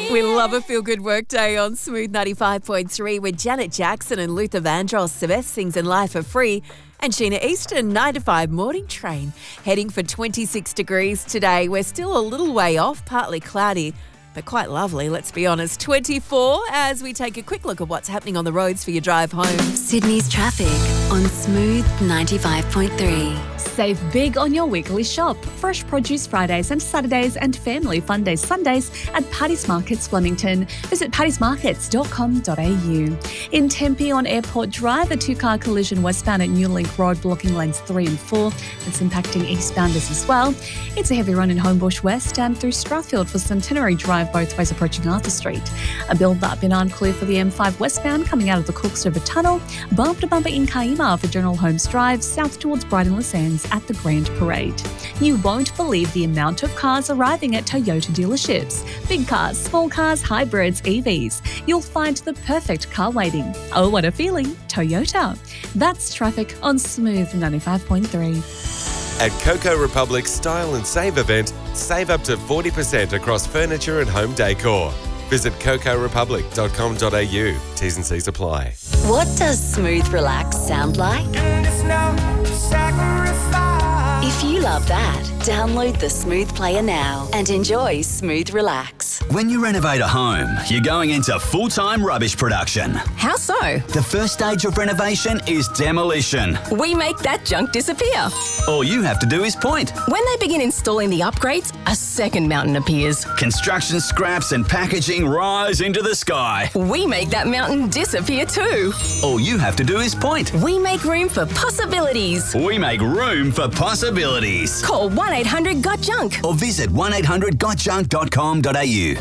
We love a feel-good work day on Smooth 95.3 with Janet Jackson and Luther Vandross. The best things in life are free. And Sheena Easton, 9 to 5 morning train. Heading for 26 degrees today. We're still a little way off, partly cloudy, but quite lovely, let's be honest. 24 as we take a quick look at what's happening on the roads for your drive home. Sydney's traffic on Smooth 95.3. Save big on your weekly shop. Fresh produce Fridays and Saturdays and family fun days Sundays at Paddy's Markets Flemington. Visit paddysmarkets.com.au. In Tempe on Airport Drive, a two-car collision westbound at New Link Road blocking lanes 3 and 4. It's impacting eastbounders as well. It's a heavy run in Homebush West and through Strathfield for Centenary Drive, both ways approaching Arthur Street. A build-up in unclear for the M5 westbound coming out of the Cooks River Tunnel. Bumper to bumper in Kaima for General Holmes Drive, south towards Brighton Sands at the Grand Parade. You won't believe the amount of cars arriving at Toyota dealerships. Big cars, small cars, hybrids, EVs. You'll find the perfect car waiting. Oh, what a feeling. Toyota. That's traffic on Smooth 95.3. At Coco Republic's Style and Save event, save up to 40% across furniture and home decor. Visit cocorepublic.com.au. T's and C's apply. What does Smooth Relax sound like? If you love that, download the Smooth Player now and enjoy Smooth Relax. When you renovate a home, you're going into full-time rubbish production. How so? The first stage of renovation is demolition. We make that junk disappear. All you have to do is point. When they begin installing the upgrades, a second mountain appears. Construction scraps and packaging rise into the sky. We make that mountain disappear too. All you have to do is point. We make room for possibilities. We make room for possibilities. Call 1-800-GOT-JUNK Or visit 1800gotjunk.com.au.